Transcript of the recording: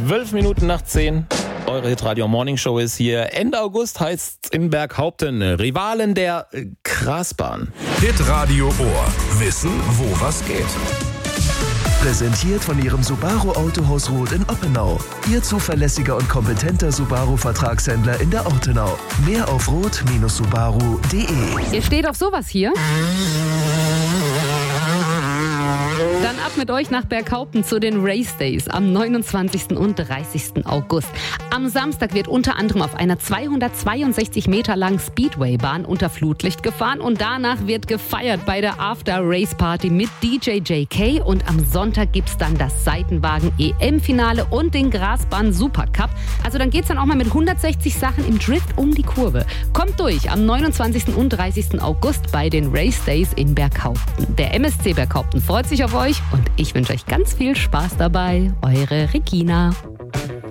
10:12. Eure Hitradio Morning Show ist hier. Ende August heißt's in Berghaupten. Rivalen der Grasbahn. Hitradio Ohr. Wissen, wo was geht. Präsentiert von Ihrem Subaru Autohaus Roth in Oppenau. Ihr zuverlässiger und kompetenter Subaru-Vertragshändler in der Ortenau. Mehr auf roth-subaru.de. Ihr steht auf sowas hier? Dann ab mit euch nach Berghaupten zu den Race Days am 29. und 30. August. Am Samstag wird unter anderem auf einer 262 Meter langen Speedway-Bahn unter Flutlicht gefahren und danach wird gefeiert bei der After-Race-Party mit DJ JK und am Sonntag gibt's dann das Seitenwagen-EM-Finale und den Grasbahn-Supercup. Also dann geht's dann auch mal mit 160 Sachen im Drift um die Kurve. Kommt durch am 29. und 30. August bei den Race Days in Berghaupten. Der MSC Berghaupten freut sich auf euch und ich wünsche euch ganz viel Spaß dabei. Eure Regina.